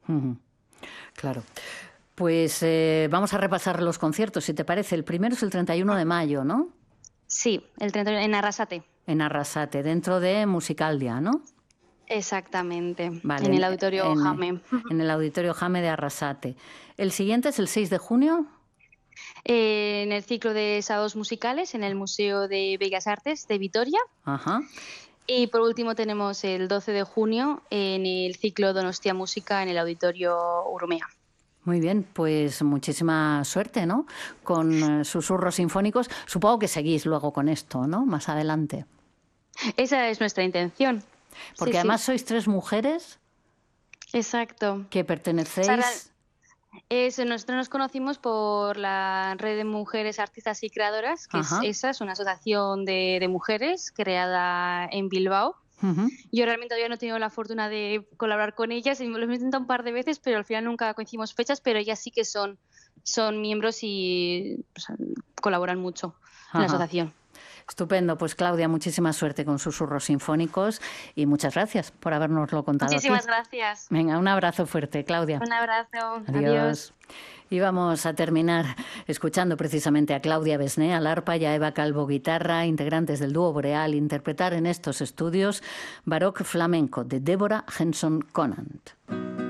Ujú. Claro. Pues vamos a repasar los conciertos, si te parece. El primero es el 31 de mayo, ¿no? Sí, el 31 en Arrasate. En Arrasate, dentro de Musicaldia, ¿no? Exactamente, Vale, en el Auditorio Jame. en el Auditorio Jame de Arrasate. El siguiente es el 6 de junio. En el ciclo de sábados musicales en el Museo de Bellas Artes de Vitoria. Ajá. Y por último tenemos el 12 de junio en el ciclo Donostia Música en el Auditorio Urumea. Muy bien, pues muchísima suerte, ¿no? Con Susurros Sinfónicos. Supongo que seguís luego con esto, ¿no? Más adelante. Esa es nuestra intención. Porque Sí, sí. además sois 3 mujeres Exacto. que pertenecéis... Nosotros nos conocimos por la Red de Mujeres Artistas y Creadoras, que Ajá. es una asociación de mujeres creada en Bilbao. Ujú. Yo realmente todavía no he tenido la fortuna de colaborar con ellas y me lo he intentado un par de veces, pero al final nunca coincidimos fechas, pero ellas sí que son miembros y pues, colaboran mucho en la Ajá. asociación. Estupendo. Pues Claudia, muchísima suerte con Susurros Sinfónicos y muchas gracias por habernoslo contado aquí. Muchísimas gracias. Venga, un abrazo fuerte, Claudia. Un abrazo. Adiós. Y vamos a terminar escuchando precisamente a Claudia Besné al arpa y a Eva Calvo guitarra, integrantes del dúo Boreal, interpretar en estos estudios Baroque Flamenco de Débora Henson Conant.